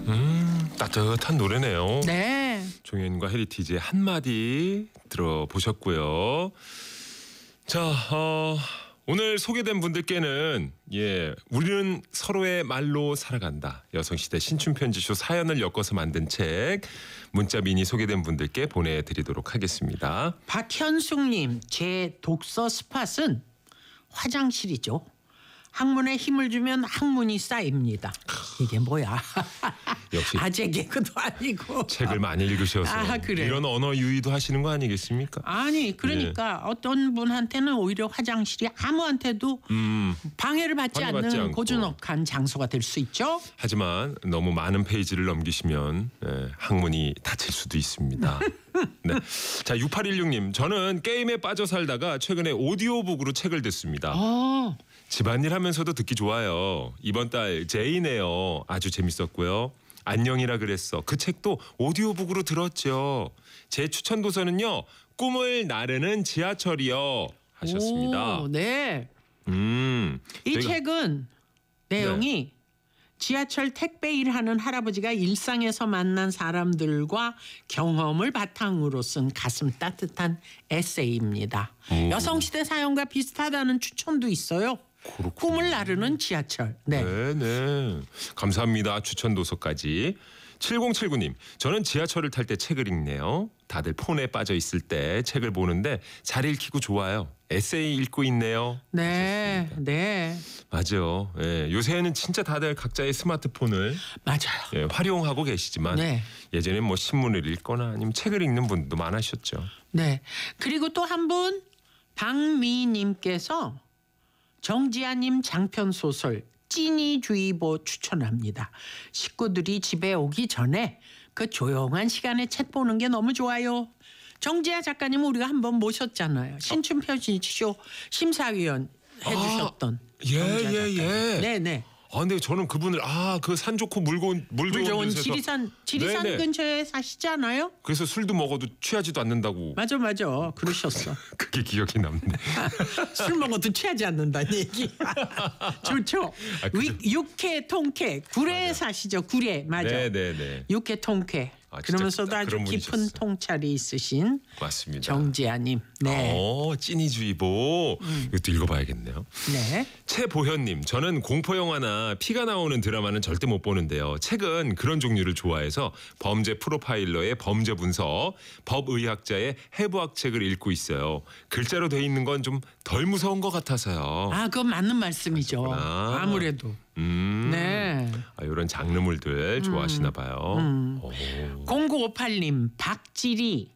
따뜻한 노래네요. 네. 종현과 헤리티지의 한마디 들어보셨고요. 자, 오늘 소개된 분들께는 우리는 서로의 말로 살아간다. 여성시대 신춘편지쇼 사연을 엮어서 만든 책 문자 미니 소개된 분들께 보내드리도록 하겠습니다. 박현숙님, 제 독서 스팟은 화장실이죠. 학문에 힘을 주면 학문이 쌓입니다. 이게 뭐야? 역시 아재 개그도 아니고. 책을 많이 읽으셔서 그래요? 이런 언어 유희도 하시는 거 아니겠습니까? 아니 그러니까 어떤 분한테는 오히려 화장실이 아무한테도 방해를 받지 방해받지 않는 않고. 고즈넉한 장소가 될 수 있죠. 하지만 너무 많은 페이지를 넘기시면 학문이 닫힐 수도 있습니다. 네. 자, 6816님, 저는 게임에 빠져 살다가 최근에 오디오북으로 책을 듣습니다. 집안일 하면서도 듣기 좋아요. 이번 달 제이네요. 아주 재밌었고요. 안녕이라 그랬어. 그 책도 오디오북으로 들었죠. 제 추천 도서는요, 꿈을 나르는 지하철이요. 하셨습니다. 오, 네. 이 저희가- 책은 내용이 지하철 택배 일하는 할아버지가 일상에서 만난 사람들과 경험을 바탕으로 쓴 가슴 따뜻한 에세이입니다. 여성시대 사연과 비슷하다는 추천도 있어요. 그렇군요. 꿈을 나르는 지하철. 네. 네. 감사합니다. 추천 도서까지. 7079님, 저는 지하철을 탈 때 책을 읽네요. 다들 폰에 빠져 있을 때 책을 보는데 잘 읽히고 좋아요. 에세이 읽고 있네요. 네. 하셨습니다. 네. 맞아. 요새는 진짜 다들 각자의 스마트폰을 맞아요. 활용하고 계시지만 네. 예전에 뭐 신문을 읽거나 아니면 책을 읽는 분도 많으셨죠. 네. 그리고 또 한 분 박미님께서 정지아님 장편 소설 찐이주의보 추천합니다. 식구들이 집에 오기 전에 그 조용한 시간에 책 보는 게 너무 좋아요. 정지아 작가님 우리가 한번 모셨잖아요. 신춘편지쇼 심사위원 해주셨던. 정지아 작가님. 네네. 근데 저는 그분을 그 산 좋고 물 물 좋은 데서 지리산 네네. 근처에 사시잖아요. 그래서 술도 먹어도 취하지도 않는다고 맞아. 그러셨어. 그게 기억이 남네. 술 먹어도 취하지 않는다는 얘기. 좋죠. 그죠. 육회, 통쾌, 구례에 사시죠. 구례. 맞아. 네네네. 육회, 통쾌. 진짜 그러면서도 딱 아주 그런 깊은 분이셨어요. 통찰이 있으신 맞습니다. 정지아님. 네. 찐이주의보 이것도 읽어봐야겠네요. 네. 최보현님, 저는 공포 영화나 피가 나오는 드라마는 절대 못 보는데요. 책은 그런 종류를 좋아해서 범죄 프로파일러의 범죄 분석, 법의학자의 해부학 책을 읽고 있어요. 글자로 돼 있는 건 좀 덜 무서운 것 같아서요. 그건 맞는 말씀이죠. 하셨구나. 아무래도. 네. 이런 장르물들 좋아하시나 봐요. 오. 0958님 박지리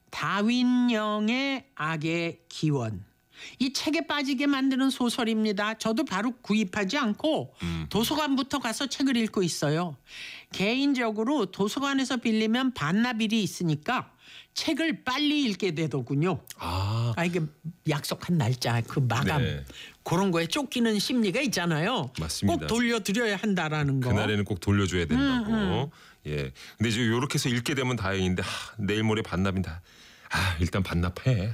다윈영의 악의 기원. 이 책에 빠지게 만드는 소설입니다. 저도 바로 구입하지 않고 도서관부터 가서 책을 읽고 있어요. 개인적으로 도서관에서 빌리면 반납일이 있으니까 책을 빨리 읽게 되더군요. 이게 약속한 날짜, 그 마감 네. 그런 거에 쫓기는 심리가 있잖아요. 맞습니다. 꼭 돌려드려야 한다라는 거. 그날에는 꼭 돌려줘야 된다고. 근데 이제 요렇게 해서 읽게 되면 다행인데 내일 모레 반납인다. 일단 반납해.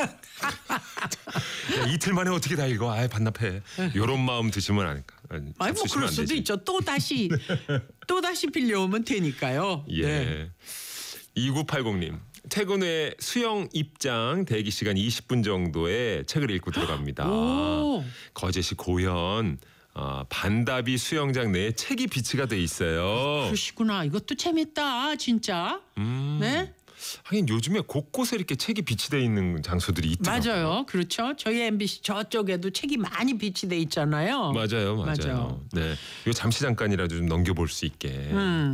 야, 이틀 만에 어떻게 다 읽어? 반납해. 요런 마음 드시면 아닐까. 뭐 그럴 수도 있죠. 또 다시 빌려오면 되니까요. 네. 2980님. 퇴근 후에 수영 입장 대기 시간 20분 정도에 책을 읽고 들어갑니다. 오. 거제시 고현 반다비 수영장 내에 책이 비치가 돼 있어요. 그러시구나. 이것도 재밌다. 진짜. 네? 하긴 요즘에 곳곳에 이렇게 책이 비치돼 있는 장소들이 있더라고요. 맞아요. 그렇죠. 저희 MBC 저쪽에도 책이 많이 비치돼 있잖아요. 맞아요. 네, 이거 잠시 잠깐이라도 좀 넘겨볼 수 있게.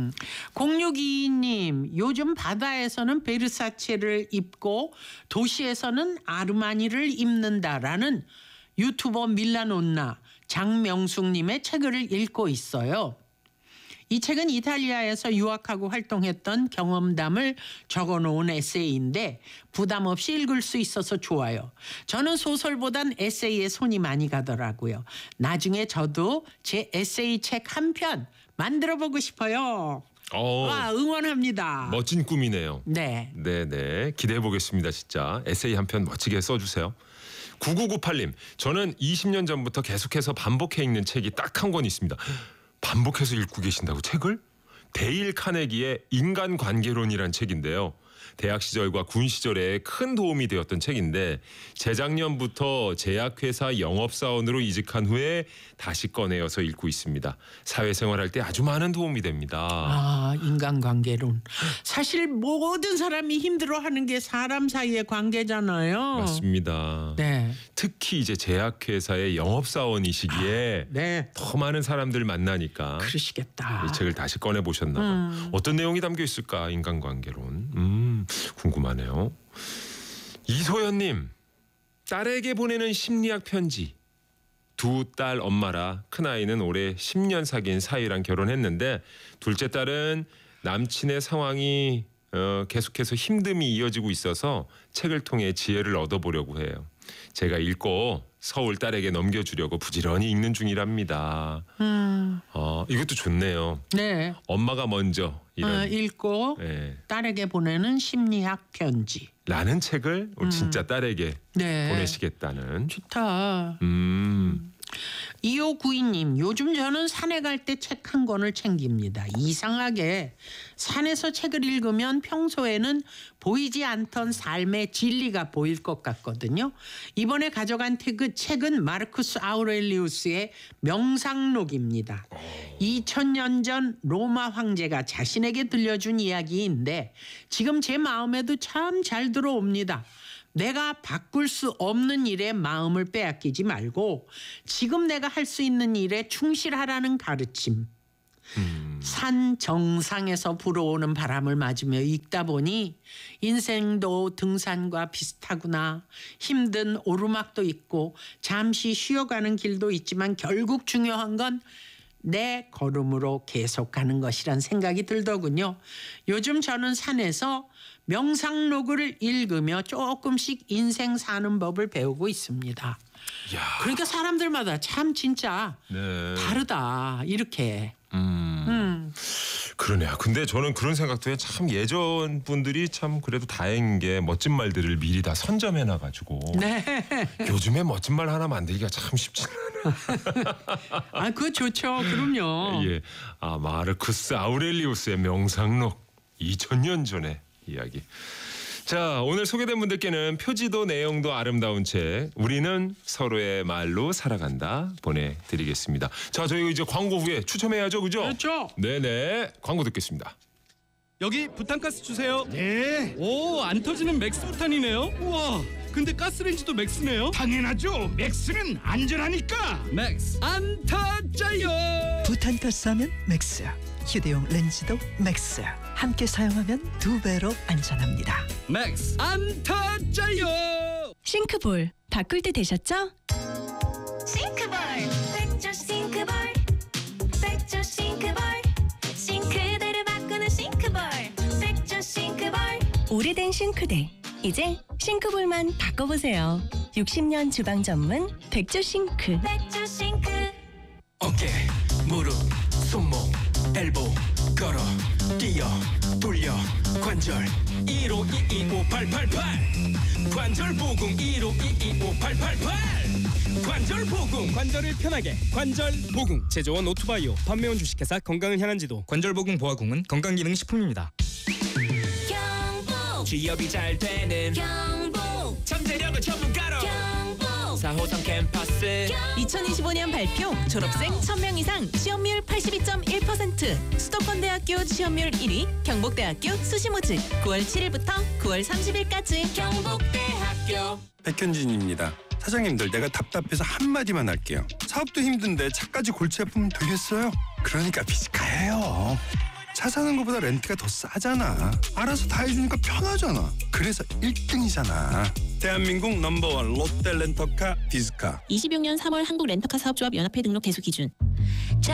0622님, 요즘 바다에서는 베르사체를 입고 도시에서는 아르마니를 입는다라는 유튜버 밀라논나 장명숙님의 책을 읽고 있어요. 이 책은 이탈리아에서 유학하고 활동했던 경험담을 적어놓은 에세이인데 부담 없이 읽을 수 있어서 좋아요. 저는 소설보단 에세이에 손이 많이 가더라고요. 나중에 저도 제 에세이 책 한 편 만들어보고 싶어요. 응원합니다. 멋진 꿈이네요. 네. 네네. 기대해 보겠습니다. 진짜 에세이 한 편 멋지게 써주세요. 9998님, 저는 20년 전부터 계속해서 반복해 읽는 책이 딱 한 권 있습니다. 반복해서 읽고 계신다고 책을? 데일 카네기의 인간관계론이란 책인데요. 대학 시절과 군 시절에 큰 도움이 되었던 책인데 재작년부터 제약회사 영업사원으로 이직한 후에 다시 꺼내어서 읽고 있습니다. 사회생활할 때 아주 많은 도움이 됩니다. 아, 인간관계론. 사실 모든 사람이 힘들어하는 게 사람 사이의 관계잖아요. 맞습니다. 네. 특히 이제 제약회사의 영업사원이시기에 네. 더 많은 사람들 만나니까 그러시겠다. 이 책을 다시 꺼내 보셨나 봐. 어떤 내용이 담겨 있을까? 인간관계론. 궁금하네요. 이소연님, 딸에게 보내는 심리학 편지. 두 딸 엄마라 큰아이는 올해 10년 사귄 사이랑 결혼했는데 둘째 딸은 남친의 상황이 계속해서 힘듦이 이어지고 있어서 책을 통해 지혜를 얻어보려고 해요. 제가 읽고 서울 딸에게 넘겨주려고 부지런히 읽는 중이랍니다. 이것도 좋네요. 네. 엄마가 먼저 이런 읽고 예, 딸에게 보내는 심리학 편지. 라는 책을 진짜 딸에게 네. 보내시겠다는. 좋다. 2592님, 요즘 저는 산에 갈 때 책 한 권을 챙깁니다. 이상하게 산에서 책을 읽으면 평소에는 보이지 않던 삶의 진리가 보일 것 같거든요. 이번에 가져간 책은 마르쿠스 아우렐리우스의 명상록입니다. 2000년 전 로마 황제가 자신에게 들려준 이야기인데 지금 제 마음에도 참 잘 들어옵니다. 내가 바꿀 수 없는 일에 마음을 빼앗기지 말고 지금 내가 할 수 있는 일에 충실하라는 가르침. 산 정상에서 불어오는 바람을 맞으며 읽다 보니 인생도 등산과 비슷하구나. 힘든 오르막도 있고 잠시 쉬어가는 길도 있지만 결국 중요한 건 내 걸음으로 계속 가는 것이란 생각이 들더군요. 요즘 저는 산에서 명상록을 읽으며 조금씩 인생 사는 법을 배우고 있습니다. 야, 그러니까 사람들마다 참 진짜 네. 다르다 이렇게. 그러네요. 근데 저는 그런 생각도 해요. 참 예전 분들이 참 그래도 다행인 게 멋진 말들을 미리 다 선점해놔가지고 네. 요즘에 멋진 말 하나 만들기가 참 쉽지 않아요. 아, 그거 좋죠. 그럼요. 예, 마르쿠스 아우렐리우스의 명상록 2000년 전의 이야기. 자, 오늘 소개된 분들께는 표지도 내용도 아름다운 책 우리는 서로의 말로 살아간다 보내드리겠습니다. 자, 저희 이제 광고 후에 추첨해야죠, 그죠? 그렇죠. 네네, 광고 듣겠습니다. 여기 부탄가스 주세요. 네, 오, 안 터지는 맥스 부탄이네요. 우와, 근데 가스레인지도 맥스네요. 당연하죠. 맥스는 안전하니까. 맥스 안 터져요. 부탄가스 하면 맥스, 휴대용 렌즈도 맥스. 함께 사용하면 2배로 안전합니다. 맥스 안 터져요. 싱크볼 바꿀 때 되셨죠? 싱크볼 백조 싱크볼 백조 싱크볼 싱크대를 바꾸는 싱크볼 백조 싱크볼 오래된 싱크대 이제 싱크볼만 바꿔보세요. 60년 주방 전문 백조 싱크. 백조 싱크 어깨, 무릎, 손목, 엘보, 걸어, 뛰어, 돌려, 관절 15225888 관절 보gung 15225888 관절 보gung. 관절을 편하게 관절 보gung. 제조원 오투바이오 판매원 주식회사 건강을 향한 지도. 관절 보gung 보아궁은 건강기능식품입니다. 경북 취업이 잘 되는 경북 잠재력을 전문가로 경북 4호선 캠퍼스 2025년 발표 졸업생 1000명 이상 취업률 82.1%. 수도권대학교 취업률 1위 경북대학교 수시모집 9월 7일부터 9월 30일까지. 경북대학교 백현진입니다. 사장님들, 내가 답답해서 한마디만 할게요. 사업도 힘든데 차까지 골치 아프면 되겠어요? 그러니까 비즈카예요. 차 사는 것보다 렌트가 더 싸잖아. 알아서 다 해주니까 편하잖아. 그래서 1등이잖아. 대한민국 넘버원 롯데 렌터카 비즈카. 26년 3월 한국 렌터카 사업조합 연합회 등록 대수 기준.